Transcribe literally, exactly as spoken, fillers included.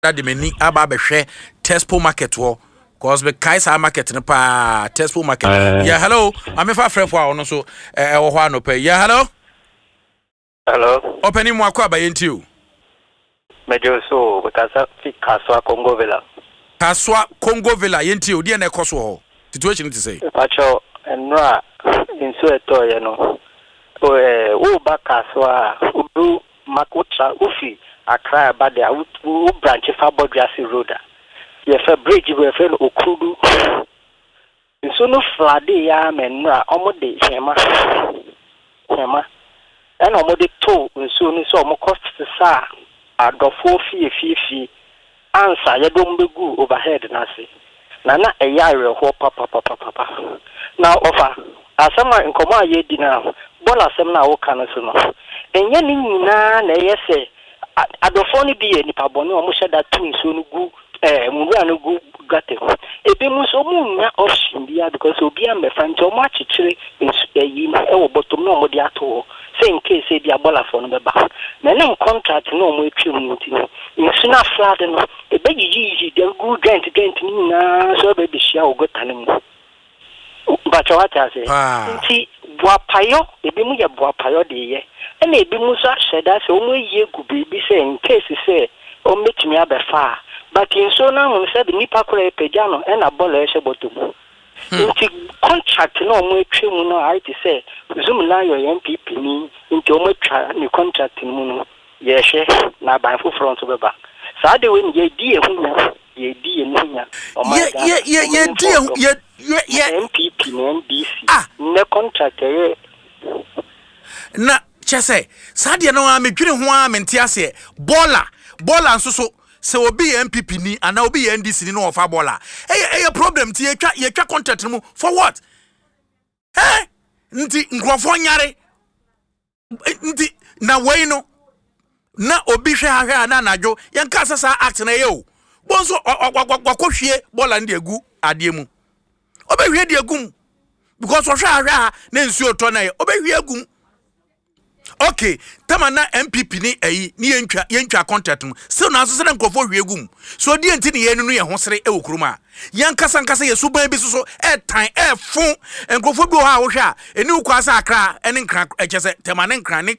that the many aba be hwe Tesco market wo cause be Kaisa market ne pa Tesco market. Uh, yeah, hello. I'm a friend for ono so eh wo ho anope. Yeah, hello. Hello. Opening mo akwa ba yentiu. Mejo so because fi Kaswa Congo Villa. Kaswa Congo Villa yentiu de na ekoso ho. Situation to say. Pacho enra inso eto ye no. O eh wo ba Kaswa u makutra ufi Accra ba de u branch fa Bodrasi Road. Ye fa bridge we fa Okudu. Inso no flade ya menra omode hema. Hema. And omode to inso ni so mo cost sa adofo fie fie fie answer ye dom begu overhead na se. Na na eyare ho papa papa papa. Now offer asama nkomo aye di na bola asem na wo kan so no. Enye ni nyina na ye se adofo ni bi ye nipa bone o mo sheda tu nso no gu eh munua no gu gate ho. Ebe mu so mu nya option bia because obi am mefa nti o mo achichire nso yi na e wo bottom na o mo di ato say in case e bia bola for no beba. Na nem contract no mo etwem nti no. Nso na flood no e be yiji de gu grant grant ni na so be be shia o gotane mu. But what I say nti boapayo ebi mu ye boapayo de ye na ebi mu so aheda se o mo ye gu bibi say in case say o metumi abefa but in so na mo say the nipa kora epeja no e na bola e shebotom nti contract no mo etwem no I to say zoom na your M P P ni nti o mo twa ni contract mu no ye hwe na ban fo front beba sa de we ni ye di ehunya ye di ehunya o ma ye ye ye ye di ye ye M P P ni N D C ah ne contract ye na chese sa de no amedwene ho a mente ase bola bola nso so se obi M P P ni ana obi N D C ni no ofa bola eh eh problem ti ye twa ye twa contract mu for what eh nti nkrofo nyare nti na wey no na obi hwe ahwe ana najo yenka sasa act na ye o bonso wakohwie bola ndi egu ade mu obehwie de egum because ohwe ahwe na nsuo to na ye obehwie egum. Okay, tama na M P P ni eyi ni yentwa yentwa contract mu still na so se na nkofo hwie egum so die enti ni ye nu ye ho sere e wokuruma yankasa nkasa ye suban bi so so e tan e fun nkofo bi o ha wo hwe a eni ukwasa akra eni nkra echese tema ne nkra ne